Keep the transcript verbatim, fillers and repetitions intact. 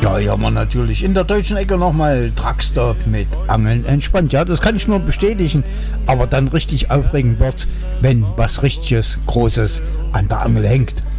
Ja, ja, man natürlich in der deutschen Ecke nochmal Truckstop mit Angeln entspannt. Ja, das kann ich nur bestätigen. Aber dann richtig aufregend wird, wenn was richtiges, Großes an der Angel hängt.